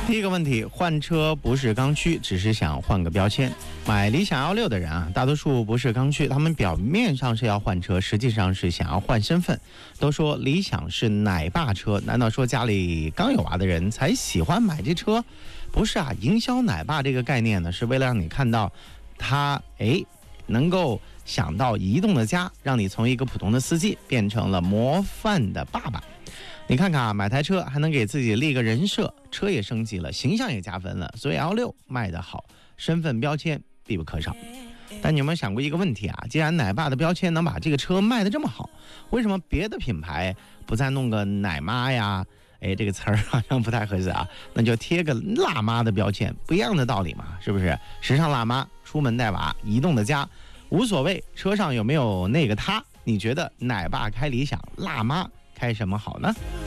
第一个问题，换车不是刚需，只是想换个标签。买理想 L6的人啊，大多数不是刚需，他们表面上是要换车，实际上是想要换身份。都说理想是奶爸车，难道说家里刚有娃的人才喜欢买这车？不是啊，营销奶爸这个概念呢，是为了让你看到他能够想到移动的家，让你从一个普通的司机变成了模范的爸爸。你看看啊，买台车还能给自己立个人设，车也升级了，形象也加分了，所以 L6 卖得好，身份标签必不可少。但你有没有想过一个问题啊？既然奶爸的标签能把这个车卖得这么好，为什么别的品牌不再弄个奶妈呀？这个词儿好像不太合适啊，那就贴个辣妈的标签，不一样的道理嘛，是不是？时尚辣妈，出门带娃，移动的家，无所谓车上有没有那个他。你觉得奶爸开理想，辣妈开什么好呢？